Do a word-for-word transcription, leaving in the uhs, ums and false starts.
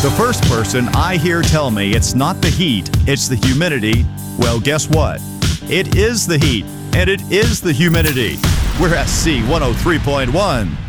The first person I hear tell me it's not the heat, it's the humidity, well, guess what? It is the heat, and it is the humidity. We're S C one oh three point one.